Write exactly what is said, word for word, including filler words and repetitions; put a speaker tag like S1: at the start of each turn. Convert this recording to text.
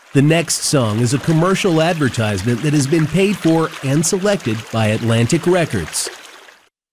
S1: The next song is a commercial advertisement that has been paid for and selected by Atlantic Records.